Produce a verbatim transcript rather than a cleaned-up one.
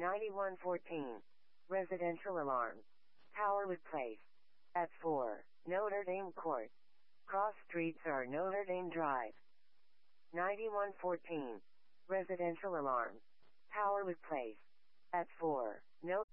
ninety-one fourteen. Residential alarm. Towerwood Place. At four. Notre Dame Court. Cross streets are Notre Dame Drive. ninety-one fourteen. Residential alarm. Towerwood Place. At four. No.